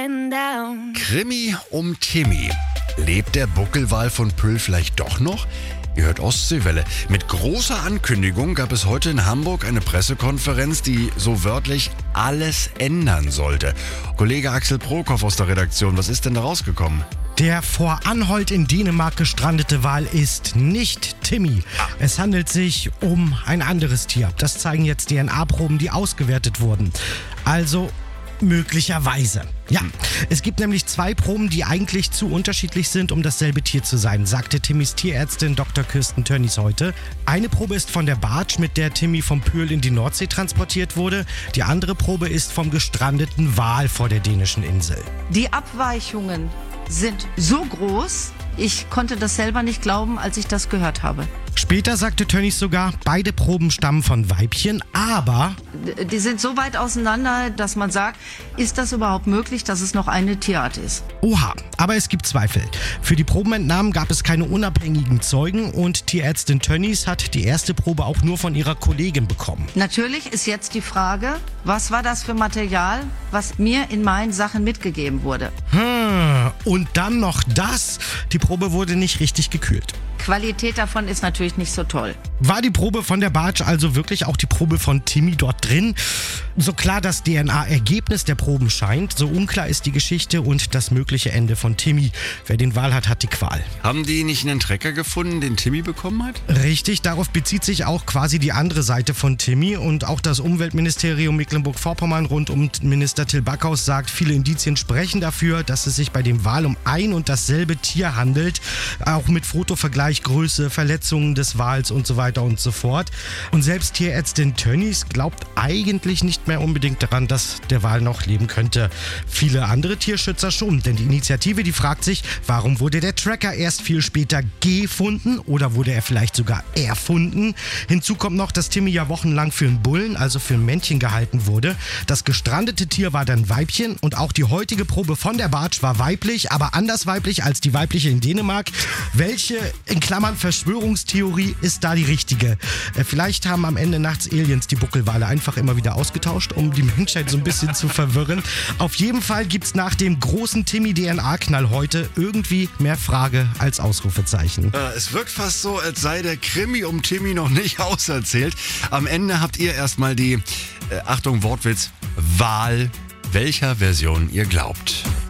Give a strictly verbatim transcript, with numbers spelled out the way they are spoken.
getting down. Krimi um Timmy. Lebt der Buckelwal von Pyl vielleicht doch noch? Ihr hört Ostseewelle. Mit großer Ankündigung gab es heute in Hamburg eine Pressekonferenz, die so wörtlich alles ändern sollte. Kollege Axel Prokop aus der Redaktion, was ist denn da rausgekommen? Der vor Anholt in Dänemark gestrandete Wal ist nicht Timmy. Es handelt sich um ein anderes Tier. Das zeigen jetzt D N A-Proben, die ausgewertet wurden. Also möglicherweise. Ja, es gibt nämlich zwei Proben, die eigentlich zu unterschiedlich sind, um dasselbe Tier zu sein, sagte Timmys Tierärztin Doktor Kirsten Tönnies heute. Eine Probe ist von der Barge, mit der Timmy vom Pyl in die Nordsee transportiert wurde. Die andere Probe ist vom gestrandeten Wal vor der dänischen Insel. Die Abweichungen sind so groß, ich konnte das selber nicht glauben, als ich das gehört habe. Später sagte Tönnies sogar, beide Proben stammen von Weibchen, aber Die sind so weit auseinander, dass man sagt, ist das überhaupt möglich, dass es noch eine Tierart ist? oha, aber es gibt Zweifel. Für die Probenentnahmen gab es keine unabhängigen Zeugen und Tierärztin Tönnies hat die erste Probe auch nur von ihrer Kollegin bekommen. Natürlich ist jetzt die Frage, was war das für Material, was mir in meinen Sachen mitgegeben wurde? Hm, und dann noch das. Die Probe wurde nicht richtig gekühlt. Qualität davon ist natürlich nicht so toll. War die Probe von der Barge also wirklich auch die Probe von Timmy dort drin? So klar das D N A-Ergebnis der Proben scheint, so unklar ist die Geschichte und das mögliche Ende von Timmy. Wer den Wal hat, hat die Qual. Haben die nicht einen Trecker gefunden, den Timmy bekommen hat? Richtig, darauf bezieht sich auch quasi die andere Seite von Timmy und auch das Umweltministerium Mecklenburg-Vorpommern rund um Minister Till Backhaus sagt, viele Indizien sprechen dafür, dass es sich bei dem Wal um ein und dasselbe Tier handelt, auch mit Fotovergleich, Größe, Verletzungen des Wals und so weiter und so fort. Und selbst Tierärztin Tönnies glaubt eigentlich nicht mehr unbedingt daran, dass der Wal noch leben könnte. Viele andere Tierschützer schon, denn die Initiative, die fragt sich, warum wurde der Tracker erst viel später gefunden oder wurde er vielleicht sogar erfunden? Hinzu kommt noch, dass Timmy ja wochenlang für einen Bullen, also für ein Männchen gehalten wurde. Das gestrandete Tier war dann Weibchen und auch die heutige Probe von der Barge war weiblich, aber anders weiblich als die weibliche in Dänemark. Welche, in Klammern Verschwörungstheorie, ist da die richtige? Äh, vielleicht haben am Ende nachts Aliens die Buckelwale einfach immer wieder ausgetauscht, um die Menschheit so ein bisschen zu verwirren. Auf jeden Fall gibt's nach dem großen Timmy-D N A-Knall heute irgendwie mehr Frage als Ausrufezeichen. Äh, es wirkt fast so, als sei der Krimi um Timmy noch nicht auserzählt. Am Ende habt ihr erstmal die, äh, Achtung Wortwitz, Wahl, welcher Version ihr glaubt.